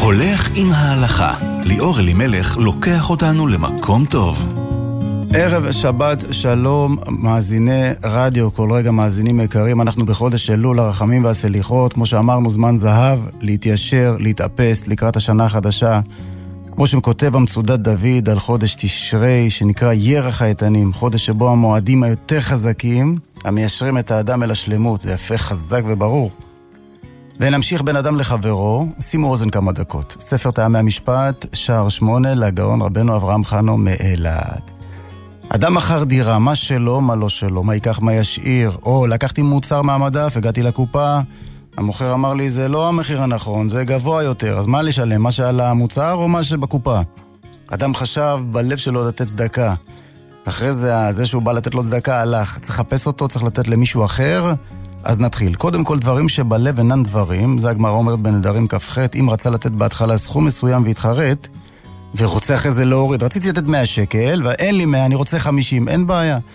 הולך עם ההלכה. ליאור אלימלך לוקח אותנו למקום טוב. ערב שבת שלום, מאזיני רדיו, כל רגע מאזינים יקרים. אנחנו בחודש אלול, הרחמים והסליחות, כמו שאמרנו, זמן זהב, להתיישר, להתאפס לקראת השנה החדשה. כמו שכותב המצודת דוד על חודש תשרי, שנקרא ירח האיתנים, חודש שבו המועדים היותר חזקים, המיישרים את האדם אל השלמות. זה יפה, חזק וברור. ונמשיך בין אדם לחברו, שימו אוזן כמה דקות. ספר טעמי המשפט, שער 8, לגאון רבנו אברהם חנו מאילת. אדם מכר דירה, מה שלו, מה לא שלו, מה ייקח, מה ישאיר, או לקחתי מוצר מהמדף, הגעתי לקופה, המוכר אמר לי, זה לא המחיר הנכון, זה גבוה יותר, אז מה לשלם, מה שעל המוצר או מה שבקופה? אדם חשב בלב שלו לתת צדקה, אחרי זה שהוא בא לתת לו צדקה הלך, צריך לחפש אותו, צריך לתת למישהו אחר, אז נתחיל. קודם כל, דברים שבלב אינן דברים, זה הגמרא אומרת בנדרים כ"ח, אם רצה לתת בהתחלה סכום מסוים והתחרט, ורוצה אחרי זה להוריד, רציתי לתת 100 שקל, ואין לי 100, אני רוצה 50, אין בעיה.